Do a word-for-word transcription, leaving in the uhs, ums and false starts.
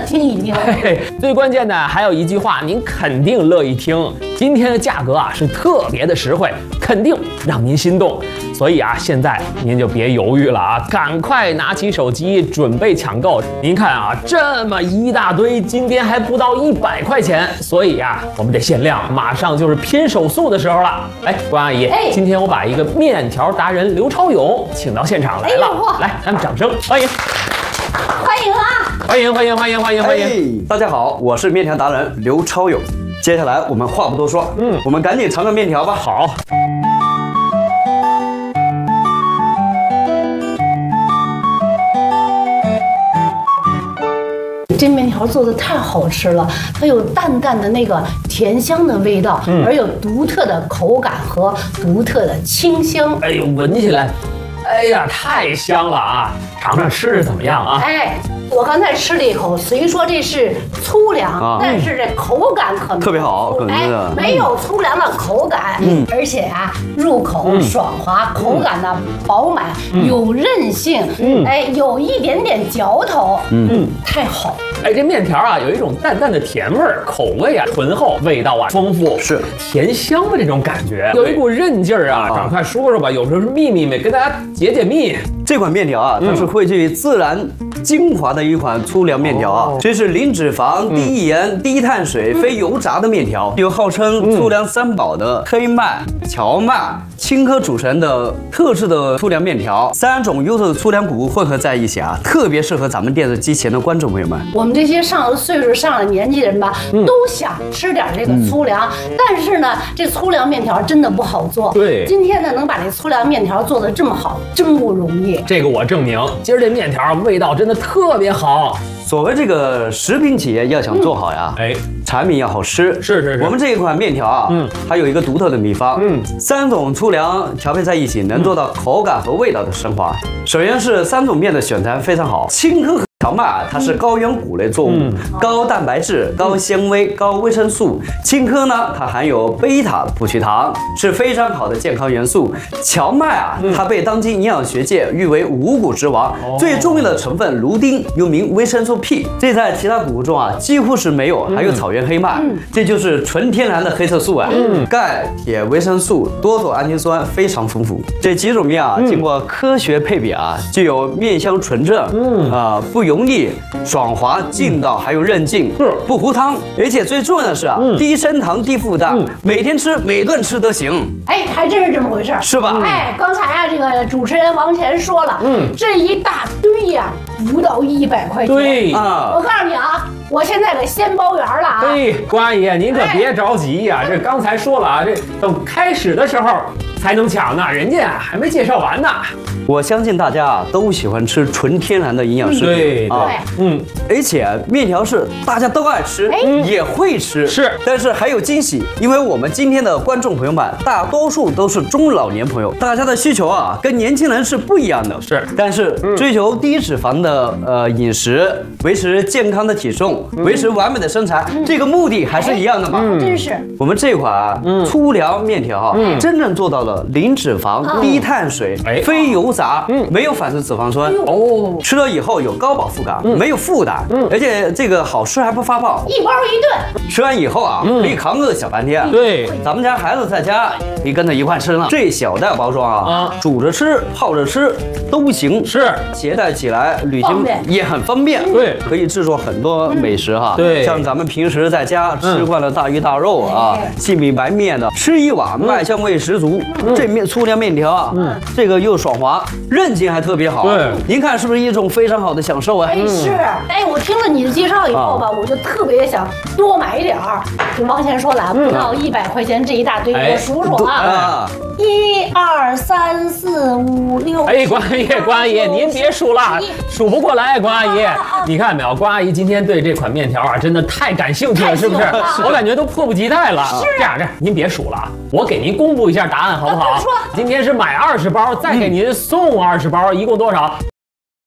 听一听。 嘿，最关键的还有一句话，您肯定乐意听。今天的价格啊是特别的实惠，肯定让您心动。所以啊，现在您就别犹豫了啊，赶快拿起手机准备抢购。您看啊，这么一大堆，今天还不到一百块钱，所以啊，我们得限量，马上就是拼手速的时候了。哎，关阿姨， 哎今天我把一个面条达人刘超勇请到现场来了， 哎来，咱们掌声欢迎， 欢迎啊！ 欢迎，欢迎，欢迎，欢迎，欢迎。 哎，大家好，我是面条达人刘超勇。接下来我们话不多说，嗯，我们赶紧尝尝面条吧。 好。 这面条做的太好吃了，它有淡淡的那个甜香的味道，嗯、而有独特的口感和独特的清香。 哎呦，闻起来，哎呀，太香了啊！尝尝吃着怎么样啊？ 哎，我刚才吃了一口，虽说这是粗粮，啊、但是这口感可特别好，可能哎，没有粗粮的口感，嗯，而且啊，入口爽滑，嗯、口感呢饱满，嗯、有韧性，嗯，哎，有一点点嚼头，嗯，太好。 哎，这面条啊，有一种淡淡的甜味儿，口味啊醇厚，味道啊丰富， 是甜香的这种感觉，有一股韧劲儿啊。赶快说说吧，有时候是秘密没跟大家解解密。 这款面条啊，它是汇聚自然精华的一款粗粮面条啊，这是零脂肪、低盐、低碳水、非油炸的面条，有号称粗粮三宝的黑麦、荞麦、青稞组成的特制的粗粮面条，三种优质的粗粮谷物混合在一起啊，特别适合咱们电视机前的观众朋友们。 我们这些上了岁数、上了年纪的人吧，都想吃点这个粗粮，但是呢，这粗粮面条真的不好做。 对， 今天呢，能把这粗粮面条做得这么好，真不容易。 这个我证明，今儿这面条味道真的特别好。 所谓这个食品企业要想做好呀，哎、嗯，产品要好吃。 是是是。 我们这一款面条啊，嗯，它有一个独特的秘方，嗯，三种粗粮调配在一起，能做到口感和味道的升华。嗯、首先是三种面的选材非常好，青稞和荞麦啊，它是高原谷类作物，嗯、高蛋白质、高纤维、高维生素。青稞呢，它含有贝塔葡聚糖，是非常好的健康元素。荞麦啊，嗯、它被当今营养学界誉为五谷之王，哦、最重要的成分卢丁又名维生素 P， 这在其他谷物中啊几乎是没有。还有草原黑麦，嗯、这就是纯天然的黑色素啊，嗯、钙、铁、维生素、多种氨基酸非常丰富。这几种面啊，嗯、经过科学配比啊，具有面香纯正，嗯啊、呃、不油腻、爽滑、劲道，还有韧劲，嗯、不糊汤，而且最重要的是啊，嗯、低升糖、低负担，嗯、每天吃、每顿吃都行。 哎，还真是这么回事， 是吧？ 哎，刚才啊，这个主持人王乾说了，嗯，这一大堆呀、啊，不到一百块钱。 对啊，我告诉你啊。我现在给先包圆了啊！ 对，关阿姨，您可别着急呀、啊。这刚才说了啊，这等开始的时候才能抢呢，人家还没介绍完呢。 我相信大家啊都喜欢吃纯天然的营养食品， 对啊， 嗯， 而且面条是大家都爱吃，嗯、也会吃， 是， 但是还有惊喜，因为我们今天的观众朋友们大多数都是中老年朋友，大家的需求啊跟年轻人是不一样的， 是， 但是追求低脂肪的呃饮食，维持健康的体重。维持完美的身材，嗯、这个目的还是一样的嘛？ 嗯、真是。 我们这款、啊嗯、粗粮面条啊，嗯、真正做到了零脂肪、嗯、低碳水、哎、非油炸，嗯、没有反式脂肪酸。哦，吃了以后有高饱腹感，嗯、没有负担，嗯、而且这个好吃还不发胖。 一包一顿， 吃完以后啊，嗯、可以扛个小半天。 对， 咱们家孩子在家可以跟着一块吃了。这小袋包装啊，啊煮着吃、泡着吃都行， 是携带起来旅行也很方便。 对， 可以制作很多美。美食哈， 对， 像咱们平时在家吃惯了大鱼大肉啊，细米白面的，吃一碗麦香味十足。这面粗粮面条啊，这个又爽滑，韧劲还特别好。 对， 您看是不是一种非常好的享受啊？ 哎，是，哎，我听了你的介绍以后吧，我就特别想多买一点儿。就王乾说了，不到一百块钱这一大堆，我数数啊，一二三四五六。 哎，关阿姨，关阿姨，您别数了，数不过来，关阿姨，你看没有，关阿姨今天对这款面条啊，真的太感兴趣了，是不是？我感觉都迫不及待了。 是这样，这样，您别数了啊，我给您公布一下答案，好不好？今天是买二十包，再给您送二十包，一共多少？